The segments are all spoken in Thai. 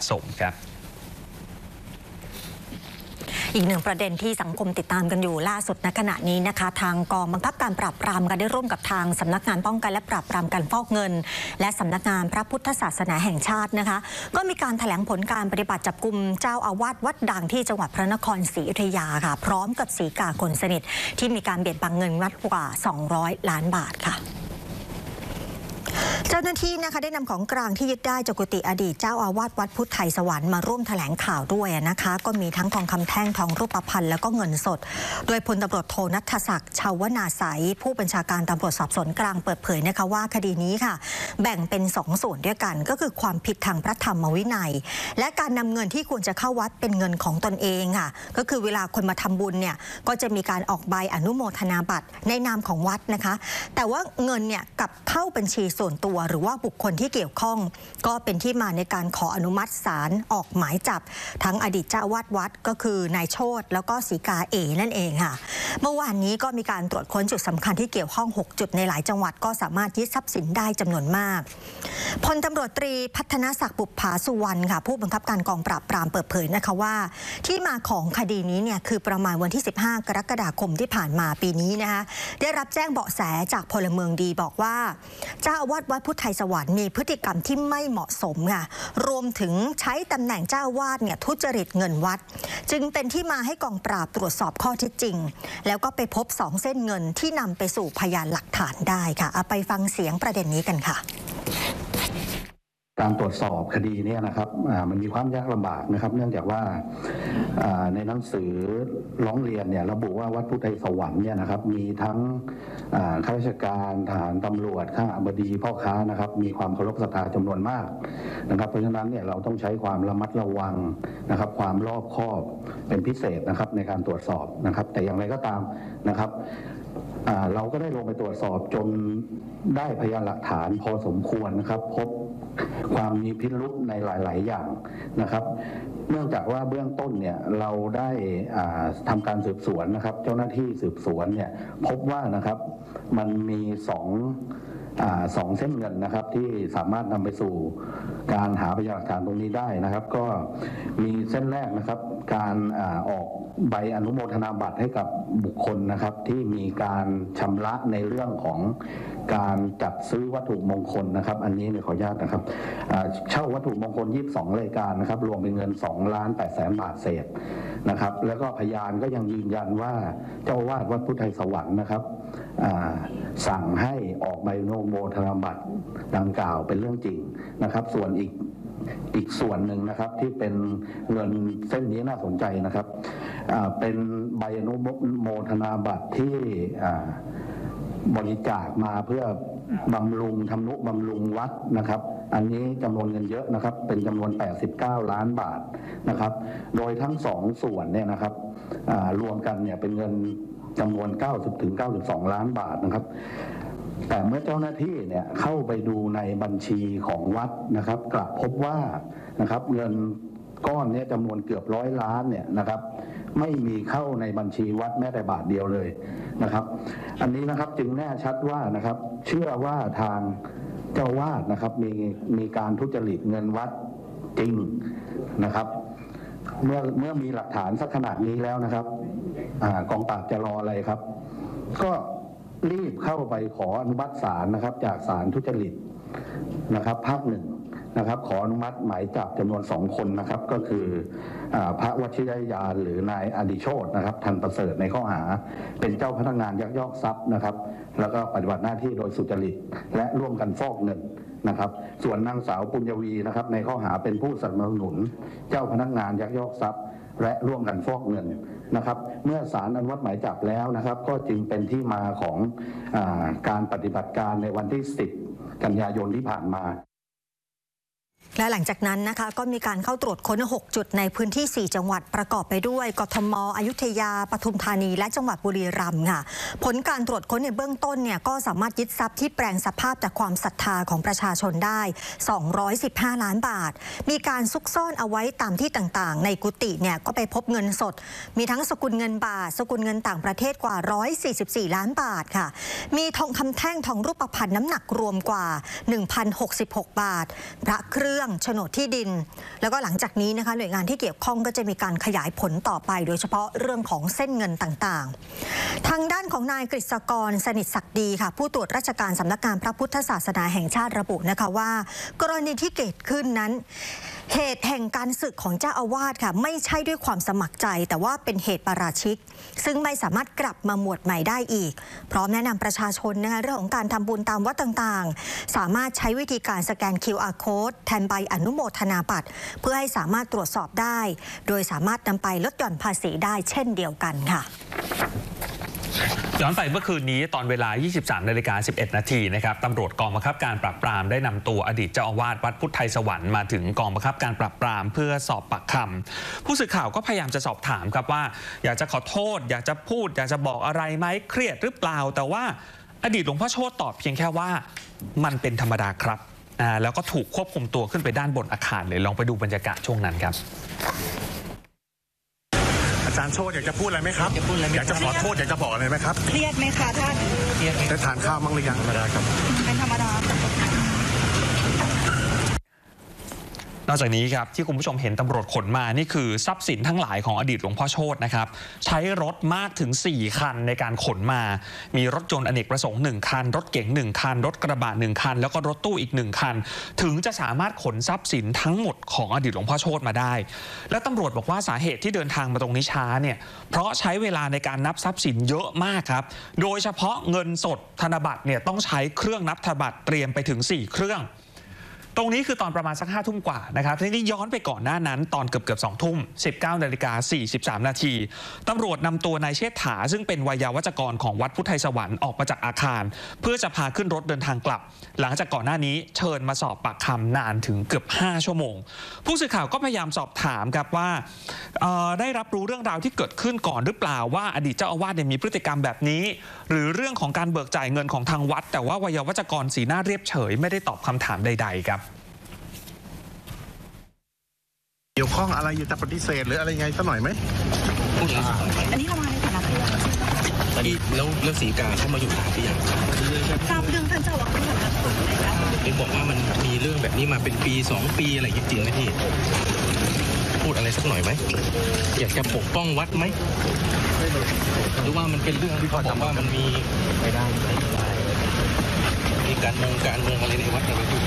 สมครับอีกหนึ่งประเด็นที่สังคมติดตามกันอยู่ล่าสุดณขณะนี้นะคะทางกองบังคับการปราบปรามกันได้ร่วมกับทางสำนักงานป้องกันและปราบปรามการฟอกเงินและสำนักงานพระพุทธศาสนาแห่งชาตินะคะก็มีการแถลงผลการปฏิบัติจับกุมเจ้าอาวาสวัดดังที่จังหวัดพระนครศรีอยุธยาค่ะพร้อมกับศรีกาคนสนิทที่มีการเบียดบังเงินวัดกว่า200 ล้านบาทค่ะเจ้าหน้าที่นะคะได้นำของกลางที่ยึดได้จากกุฏิอดีตเจ้าอาวาสวัดพุทธไทยสวรรค์มาร่วมแถลงข่าวด้วยนะคะก็มีทั้งทองคำแท่งทองรูปพรรณแล้วก็เงินสดโดยพลตำรวจโทณัฐศักดิ์ชาวนาใสผู้บัญชาการตำรวจสอบสวนกลางเปิดเผยนะคะว่าคดีนี้ค่ะแบ่งเป็น2 ส่วนด้วยกันก็คือความผิดทางพระธรรมวินัยและการนำเงินที่ควรจะเข้าวัดเป็นเงินของตนเองค่ะก็คือเวลาคนมาทำบุญเนี่ยก็จะมีการออกใบอนุโมทนาบัตรในนามของวัดนะคะแต่ว่าเงินเนี่ยกลับเข้าบัญชีส่วนตัวหรือว่าบุคคลที่เกี่ยวข้องก็เป็นที่มาในการขออนุมัติศาลออกหมายจับทั้งอดีตเจ้าอาวาสวัดก็คือนายโชติแล้วก็ศรีกาเอนั่นเองค่ะเมื่อวานนี้ก็มีการตรวจค้นจุดสำคัญที่เกี่ยวข้อง6 จุดในหลายจังหวัดก็สามารถยึดทรัพย์สินได้จำนวนมากพลตำรวจตรีพัฒนศักดิ์บุปผาสุวรรณค่ะผู้บังคับการกองปราบปรามเปิดเผยนะคะว่าที่มาของคดีนี้เนี่ยคือประมาณวันที่15 กรกฎาคมที่ผ่านมาปีนี้นะคะได้รับแจ้งเบาะแสจากพลเมืองดีบอกว่าเจ้าอาวาสวัดพุทธไทยสวรรค์มีพฤติกรรมที่ไม่เหมาะสมค่ะรวมถึงใช้ตำแหน่งเจ้าอาวาสเนี่ยทุจริตเงินวัดจึงเป็นที่มาให้กองปราบตรวจสอบข้อเท็จจริงแล้วก็ไปพบ2 เส้นเงินที่นำไปสู่พยานหลักฐานได้ค่ะเอาไปฟังเสียงประเด็นนี้กันค่ะการตรวจสอบคดีนี้นะครับมันมีความยากลำบากนะครับเนื่องจากว่าในหนังสือร้องเรียนเนี่ยระบุว่าวัดพุทธไทยสวรรค์เนี่ยนะครับมีทั้งข้าราชการทหารตำรวจข้าบดีพ่อค้านะครับมีความเคารพศรัทธาจำนวนมากนะครับเพราะฉะนั้นเนี่ยเราต้องใช้ความระมัดระวังนะครับความรอบคอบเป็นพิเศษนะครับในการตรวจสอบนะครับแต่อย่างไรก็ตามนะครับเราก็ได้ลงไปตรวจสอบจนได้พยานหลักฐานพอสมควรนะครับพบความมีพิรุธในหลายๆอย่างนะครับเนื่องจากว่าเบื้องต้นเนี่ยเราได้ทำการสืบสวนนะครับเจ้าหน้าที่สืบสวนเนี่ยพบว่านะครับมันมีสองเส้นเงินนะครับที่สามารถนำไปสู่การหาพยานหลักฐานตรงนี้ได้นะครับก็มีเส้นแรกนะครับการออกใบอนุโมทนาบัตรให้กับบุคคลนะครับที่มีการชำระในเรื่องของการจัดซื้อวัตถุมงคลนะครับอันนี้ขออนุญาตนะครับเช่าวัตถุมงคล22 รายการนะครับรวมเป็นเงิน2,800,000 บาทเศษนะครับแล้วก็พยานก็ยังยืนยันว่าเจ้าอาวาสวัดพุทธไทยสวรรค์นะครับสั่งให้ออกใบอนุโมทนาบัตรดังกล่าวเป็นเรื่องจริงนะครับส่วนอีกส่วนหนึ่งนะครับที่เป็นเงินเส้นนี้น่าสนใจนะครับเป็นใบอนุโมทนาบัตรที่บริจาคมาเพื่อบำรุงทำนุบำรุงวัดนะครับอันนี้จำนวนเงินเยอะนะครับเป็นจำนวน89 ล้านบาทนะครับโดยทั้ง2 ส่วนเนี่ยนะครับรวมกันเนี่ยเป็นเงินจำนวน90-92 ล้านบาทนะครับแต่เมื่อเจ้าหน้าที่เนี่ยเข้าไปดูในบัญชีของวัดนะครับกลับพบว่านะครับเงินก้อนนี้จำนวนเกือบ100 ล้านเนี่ยนะครับไม่มีเข้าในบัญชีวัดแม้แต่บาทเดียวเลยนะครับอันนี้นะครับจึงแน่ชัดว่านะครับเชื่อว่าทางเจ้าวาดนะครับมีการทุจริตเงินวัดจริงนะครับเมื่อมีหลักฐานสักขนาดนี้แล้วนะครับกองปราบจะรออะไรครับก็รีบเข้าไปขออนุมัติศาลนะครับจากศาลทุจริตนะครับภาค 1นะครับขออนุมัติหมายจับจำนวน2 คนนะครับก็คือพระวชิรยานหรือนายอดิโชตินะครับทันประเสริฐในข้อหาเป็นเจ้าพนักงานยักยอกทรัพย์นะครับแล้วก็ปฏิบัติหน้าที่โดยสุจริตและร่วมกันฟอกเงินนะครับส่วนนางสาวปุญญวีนะครับในข้อหาเป็นผู้สนับสนุนเจ้าพนักงานยักยอกทรัพย์และร่วมกันฟอกเงินนะครับเมื่อศาลอนุมัติหมายจับแล้วนะครับก็จึงเป็นที่มาของการปฏิบัติการในวันที่10 กันยายนที่ผ่านมาและหลังจากนั้นนะคะก็มีการเข้าตรวจค้น6 จุดในพื้นที่4 จังหวัดประกอบไปด้วยกทม.อยุธยาปทุมธานีและจังหวัดบุรีรัมย์ค่ะผลการตรวจค้นในเบื้องต้นเนี่ยก็สามารถยึดทรัพย์ที่แปลงสภาพจากความศรัทธาของประชาชนได้215 ล้านบาทมีการซุกซ่อนเอาไว้ตามที่ต่างๆในกุฏิเนี่ยก็ไปพบเงินสดมีทั้งสกุลเงินบาทสกุลเงินต่างประเทศกว่า144 ล้านบาทค่ะมีทองคำแท่งทองรูปพรรณน้ำหนักรวมกว่า 1,066 บาทพระเครื่องรื่องโฉนดที่ดินแล้วก็หลังจากนี้นะคะหน่วยงานที่เกี่ยวข้องก็จะมีการขยายผลต่อไปโดยเฉพาะเรื่องของเส้นเงินต่างๆทางด้านของนายกฤษกรสนิทศักดีค่ะผู้ตรวจราชการสำนักงานพระพุทธศาสนาแห่งชาติระบุนะคะว่ากรณีที่เกิดขึ้นนั้นเหตุแห่งการสึกของเจ้าอาวาสค่ะไม่ใช่ด้วยความสมัครใจแต่ว่าเป็นเหตุปาราชิกซึ่งไม่สามารถกลับมาหมวดใหม่ได้อีกพร้อมแนะนำประชาชนนะคะเรื่องของการทำบุญตามวัดต่างๆสามารถใช้วิธีการสแกน QR Code แทนใบอนุโมทนาบัตรเพื่อให้สามารถตรวจสอบได้โดยสามารถนำไปลดหย่อนภาษีได้เช่นเดียวกันค่ะย้อนไปเมื่อคืนนี้ตอนเวลา 23:11 นาทีนะครับตำรวจกองบังคับการปราบปรามได้นำตัวอดีตเจ้าอาวาสวัดพุทธไทยสวรรค์มาถึงกองบังคับการปราบปรามเพื่อสอบปากคำผู้สื่อข่าวก็พยายามจะสอบถามครับว่าอยากจะขอโทษอยากจะพูดอยากจะบอกอะไรไหมเครียดหรือเปล่าแต่ว่าอดีตหลวงพ่อโชติตอบเพียงแค่ว่ามันเป็นธรรมดาครับแล้วก็ถูกควบคุมตัวขึ้นไปด้านบนอาคารเลยลองไปดูบรรยากาศช่วงนั้นครับอาจารย์โชติอยากจะพูดอะไรไหมครับอยากจะขอโทษอยากจะบอกอะไรไหมครับเครียดไหมคะท่านเครียดได้ทานข้าวมั้งหรือยังธรรมดาครับเป็นธรรมดานอกจากนี้ครับที่คุณผู้ชมเห็นตำรวจขนมานี่คือทรัพย์สินทั้งหลายของอดีตหลวงพ่อโชตินะครับใช้รถมากถึง4คันในการขนมามีรถยนต์อเนกประสงค์1คันรถเก๋ง1คันรถกระบะ1คันแล้วก็รถตู้อีก1คันถึงจะสามารถขนทรัพย์สินทั้งหมดของอดีตหลวงพ่อโชติมาได้และตำรวจบอกว่าสาเหตุที่เดินทางมาตรงนี้ช้าเนี่ยเพราะใช้เวลาในการนับทรัพย์สินเยอะมากครับโดยเฉพาะเงินสดธนบัตรเนี่ยต้องใช้เครื่องนับธนบัตรเตรียมไปถึง4เครื่องตรงนี้คือตอนประมาณสัก5 ทุ่มกว่านะครับทีนี้ย้อนไปก่อนหน้านั้นตอนเกือบ2 ทุ่ม 19:43 นาทีตำรวจนำตัวนายเชษฐาซึ่งเป็นวัยวัจกรของวัดพุทธไทยสวรรค์ออกมาจากอาคารเพื่อจะพาขึ้นรถเดินทางกลับหลังจากก่อนหน้านี้เชิญมาสอบปากคำนานถึงเกือบ5 ชั่วโมงผู้สื่อข่าวก็พยายามสอบถามครับว่าได้รับรู้เรื่องราวที่เกิดขึ้นก่อนหรือเปล่าว่าอดีตเจ้าอาวาสมีพฤติกรรมแบบนี้หรือเรื่องของการเบิกจ่ายเงินของทางวัดแต่ว่าวัยวัจกรสีหน้าเรียบเฉยไม่ได้ตอบคำถามใดๆครับเกี่ยวข้องอะไรอยู่แต่ปฏิเสธหรืออะไรไงสักหน่อยไหมอันนี้เรามาในฐานะเพื่อนแล้วศรีกาเข้ามาอยู่นานหรือยังทราบเรื่องท่านเจ้าอาวาสเป็นแบบเห็นบอกว่ามันมีเรื่องแบบนี้มาเป็นปี2 ปีอะไรจริงไหมพี่พูดอะไรสักหน่อยไหมอยากจะปกป้องวัดไหมหรือว่ามันเป็นเรื่องที่เขาบอกว่ามันมีไม่ได้มีการเมืองอะไรในวัดอะไรอยู่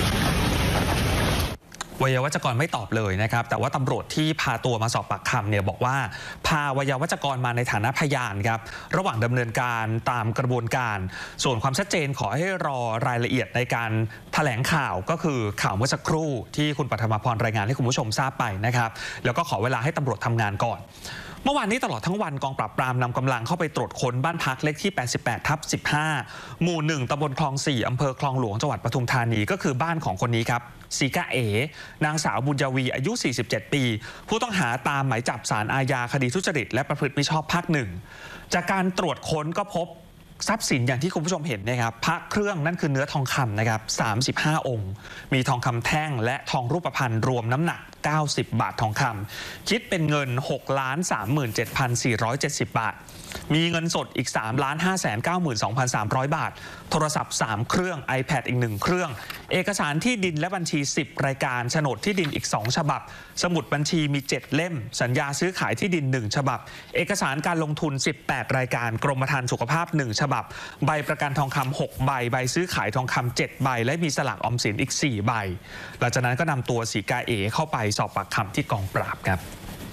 วัยวัจกรไม่ตอบเลยนะครับแต่ว่าตำรวจที่พาตัวมาสอบปากคำเนี่ยบอกว่าพาวัยวัจกรมาในฐานะพยานครับระหว่างดำเนินการตามกระบวนการส่วนความชัดเจนขอให้รอรายละเอียดในการแถลงข่าวก็คือข่าวเมื่อสักครู่ที่คุณปฐมพรรายงานให้คุณผู้ชมทราบไปนะครับแล้วก็ขอเวลาให้ตำรวจทำงานก่อนเมื่อวานนี้ตลอดทั้งวันกองปราบปรามนำกำลังเข้าไปตรวจค้นบ้านพักเลขที่ 88/15 หมู่ 1 ตำบลคลอง 4 อำเภอคลองหลวงจังหวัดปทุมธานีก็คือบ้านของคนนี้ครับศรีกาเอนางสาวบุญยวีอายุ 47 ปีผู้ต้องหาตามหมายจับศาลอาญาคดีทุจริตและประพฤติมิชอบภาค 1จากการตรวจค้นก็พบทรัพย์สินอย่างที่คุณผู้ชมเห็นนะครับพระเครื่องนั่นคือเนื้อทองคำนะครับ35 องค์มีทองคำแท่งและทองรูปพรรณรวมน้ำหนัก90 บาททองคำคิดเป็นเงิน 6,37,470 บาทมีเงินสดอีก 3,592,300 บาทโทรศัพท์3เครื่อง iPad อีก1เครื่องเอกสารที่ดินและบัญชี10รายการโฉนดที่ดินอีก2ฉบับสมุดบัญชีมี7เล่มสัญญาซื้อขายที่ดิน1ฉบับเอกสารการลงทุน18รายการกรมธรรม์สุขภาพ1ฉบับใบประกันทองคำ6ใบใบซื้อขายทองคำ7ใบและมีสลากออมสินอีก4ใบหลังจากนั้นก็นำตัวศรีกาเอเข้าไปสอบปากคำที่กองปราบครับ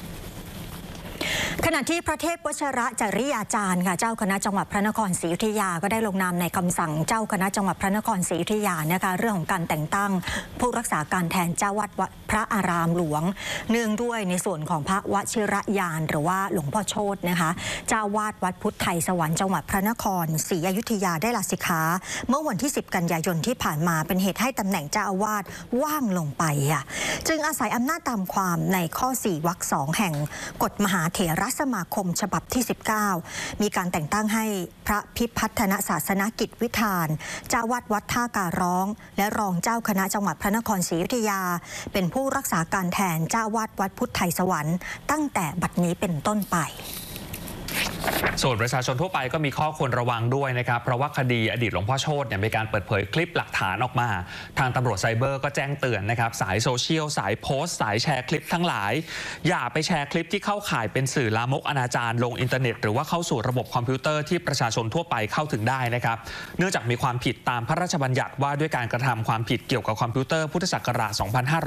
ขณะที่พระเทพวชระจริยาจารย์ค่ะเจ้าคณะจังหวัดพระนครศรีอยุธยาก็ได้ลงนามในคำสั่งเจ้าคณะจังหวัดพระนครศรีอยุธยานะคะเรื่องของการแต่งตั้งผู้รักษาการแทนเจ้าวัดพระอารามหลวงเนื่องด้วยในส่วนของพระวชิรยานหรือว่าหลวงพ่อโชตินะคะเจ้าวาดวัดพุทธไทยสวรรค์จังหวัดพระนครศรีอยุธยาได้ลาสิกขาเมื่อวันที่10 กันยายนที่ผ่านมาเป็นเหตุให้ตำแหน่งเจ้าอาวาสว่างลงไปค่ะจึงอาศัยอำนาจตามความในข้อ4 วรรค 2แห่งกฎมหาเถรสมาคมฉบับที่19มีการแต่งตั้งให้พระพิพัฒนศาสนกิจวิธานเจ้าวาดวัดท่าการร้องและรองเจ้าคณะจังหวัดพระนครศรีอยุธยาเป็นผู้รักษาการแทนเจ้าวาดวัดพุทธไทยสวรรค์ตั้งแต่บัดนี้เป็นต้นไปส่วนประชาชนทั่วไปก็มีข้อควรระวังด้วยนะครับเพราะว่าคดีอดีตหลวงพ่อโชติมีการเปิดเผยคลิปหลักฐานออกมาทางตำรวจไซเบอร์ก็แจ้งเตือนนะครับสายโซเชียลสายโพสต์สายแชร์คลิปทั้งหลายอย่าไปแชร์คลิปที่เข้าข่ายเป็นสื่อลามกอนาจารลงอินเทอร์เน็ตหรือว่าเข้าสู่ระบบคอมพิวเตอร์ที่ประชาชนทั่วไปเข้าถึงได้นะครับเนื่องจากมีความผิดตามพระราชบัญญัติว่าด้วยการกระทำความผิดเกี่ยวกับคอมพิวเตอร์พุทธศักราช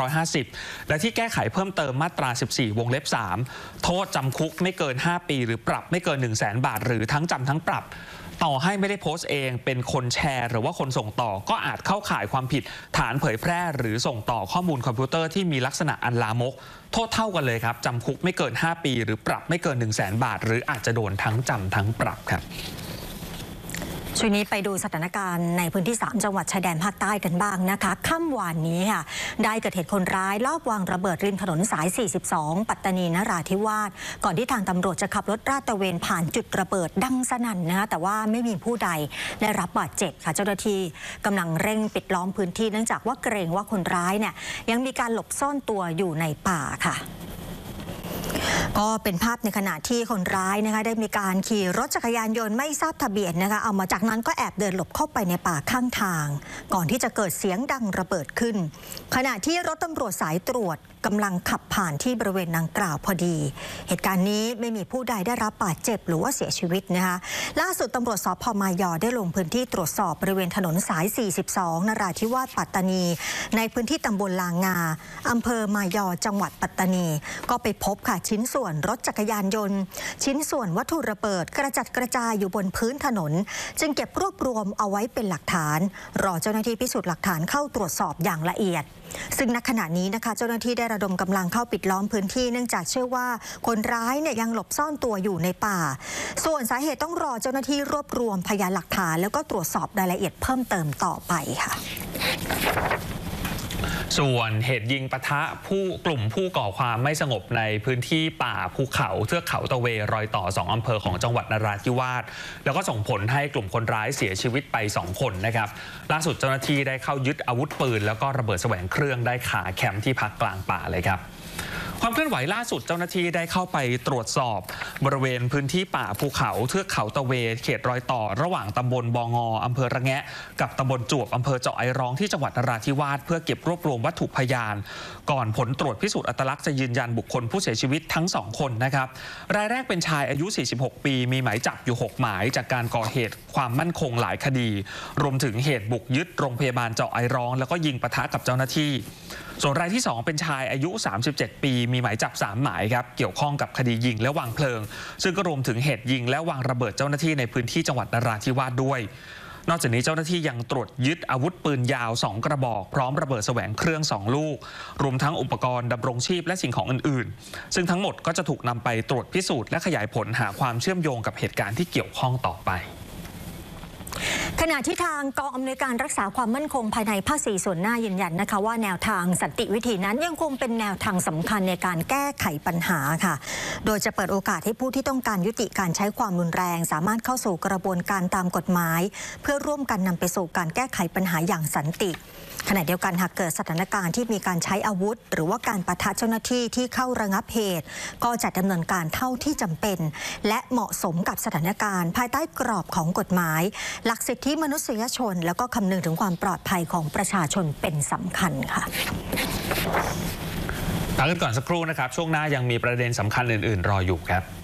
2550 และที่แก้ไขเพิ่มเติมมาตรา 14 วงเล็บ 3 โทษจำคุกไม่เกิน 5 ปีหรือปรับไม่เกิน 100,000 บาทหรือทั้งจำทั้งปรับต่อให้ไม่ได้โพสต์เองเป็นคนแชร์หรือว่าคนส่งต่อก็อาจเข้าข่ายความผิดฐานเผยแพร่หรือส่งต่อข้อมูลคอมพิวเตอร์ที่มีลักษณะอันลามกโทษเท่ากันเลยครับจำคุกไม่เกิน 5 ปีหรือปรับไม่เกิน 100,000 บาทหรืออาจจะโดนทั้งจำทั้งปรับครับช่วงนี้ไปดูสถานการณ์ในพื้นที่3จังหวัดชายแดนภาคใต้กันบ้างนะคะค่ำวานนี้ค่ะได้เกิดเหตุคนร้ายลอบวางระเบิดริมถนนสาย 42 ปัตตานีนราธิวาสก่อนที่ทางตำรวจจะขับรถลาดตระเวนผ่านจุดระเบิดดังสนั่นนะคะแต่ว่าไม่มีผู้ใดได้รับบาดเจ็บค่ะเจ้าหน้าที่กำลังเร่งปิดล้อมพื้นที่เนื่องจากว่าเกรงว่าคนร้ายเนี่ยยังมีการหลบซ่อนตัวอยู่ในป่าค่ะก็เป็นภาพในขณะที่คนร้ายนะคะได้มีการขี่รถจักรยานยนต์ไม่ทราบทะเบียนนะคะเอามาจากนั้นก็แอบเดินหลบเข้าไปในป่าข้างทางก่อนที่จะเกิดเสียงดังระเบิดขึ้นขณะที่รถตำรวจสายตรวจกำลังขับผ่านที่บริเวณดังกล่าวพอดีเหตุการณ์นี้ไม่มีผู้ใดได้รับบาดเจ็บหรือว่าเสียชีวิตนะคะล่าสุดตำรวจสพ.มายอได้ลงพื้นที่ตรวจสอบบริเวณถนนสาย 42 นราธิวาสปัตตานีในพื้นที่ตำบลลางาอำเภอมายอจังหวัดปัตตานีก็ไปพบค่ะชิ้นส่วนรถจักรยานยนต์ชิ้นส่วนวัตถุระเบิดกระจัดกระจายอยู่บนพื้นถนนจึงเก็บรวบรวมเอาไว้เป็นหลักฐานรอเจ้าหน้าที่พิสูจน์หลักฐานเข้าตรวจสอบอย่างละเอียดซึ่งณขณะนี้นะคะเจ้าหน้าที่ได้ระดมกำลังเข้าปิดล้อมพื้นที่เนื่องจากเชื่อว่าคนร้ายเนี่ยยังหลบซ่อนตัวอยู่ในป่าส่วนสาเหตุต้องรอเจ้าหน้าที่รวบรวมพยานหลักฐานแล้วก็ตรวจสอบรายละเอียดเพิ่มเติมต่อไปค่ะส่วนเหตุยิงปะทะกลุ่มผู้ก่อความไม่สงบในพื้นที่ป่าภูเขาเทือกเขาตะเวรอยต่อ2อำเภอของจังหวัดนราธิวาสแล้วก็ส่งผลให้กลุ่มคนร้ายเสียชีวิตไป2คนนะครับล่าสุดเจ้าหน้าที่ได้เข้ายึดอาวุธปืนแล้วก็ระเบิดแสวงเครื่องได้ขาแคมป์ที่พักกลางป่าเลยครับความเคลื่อนไหวล่าสุดเจ้าหน้าที่ได้เข้าไปตรวจสอบบริเวณพื้นที่ป่าภูเขาเทือกเขาตะเวเขตรอยต่อระหว่างตำบลบงอำเภอระแงะกับตำบลจวบอำเภอเจาะไอร้องที่จังหวัดนราธิวาสเพื่อเก็บรวบรวมวัตถุพยานก่อนผลตรวจพิสูจน์อัตลักษณ์จะยืนยันบุคคลผู้เสียชีวิตทั้ง2คนนะครับรายแรกเป็นชายอายุ46ปีมีหมายจับอยู่6หมายจากการก่อเหตุความมั่นคงหลายคดีรวมถึงเหตุบุกยึดโรงพยาบาลเจาะไอร้องแล้วก็ยิงปะทะกับเจ้าหน้าที่ส่วนรายที่2เป็นชายอายุ37ปีมีหมายจับ3หมายครับเกี่ยวข้องกับคดียิงและวางเพลิงซึ่งก็รวมถึงเหตุยิงและวางระเบิดเจ้าหน้าที่ในพื้นที่จังหวัดนราธิวาสด้วยนอกจากนี้เจ้าหน้าที่ยังตรวจยึดอาวุธปืนยาว2กระบอกพร้อมระเบิดแสวงเครื่อง2ลูกรวมทั้งอุปกรณ์ดำรงชีพและสิ่งของอื่นๆซึ่งทั้งหมดก็จะถูกนำไปตรวจพิสูจน์และขยายผลหาความเชื่อมโยงกับเหตุการณ์ที่เกี่ยวข้องต่อไปขณะที่ทางกองอำนวยการรักษาความมั่นคงภายในภาค 4ส่วนหน้ายืนยันนะคะว่าแนวทางสันติวิธีนั้นยังคงเป็นแนวทางสำคัญในการแก้ไขปัญหาค่ะโดยจะเปิดโอกาสให้ผู้ที่ต้องการยุติการใช้ความรุนแรงสามารถเข้าสู่กระบวนการตามกฎหมายเพื่อร่วมกันนำไปสู่การแก้ไขปัญหาอย่างสันติขณะเดียวกันหากเกิดสถานการณ์ที่มีการใช้อาวุธหรือว่าการปะทะเจ้าหน้าที่ที่เข้าระงับเหตุก็จะดำเนินการเท่าที่จำเป็นและเหมาะสมกับสถานการณ์ภายใต้กรอบของกฎหมายหลักสิทธิมนุษยชนแล้วก็คำนึงถึงความปลอดภัยของประชาชนเป็นสำคัญค่ะพักกันก่อนสักครู่นะครับช่วงหน้ายังมีประเด็นสำคัญอื่นๆรออยู่ครับ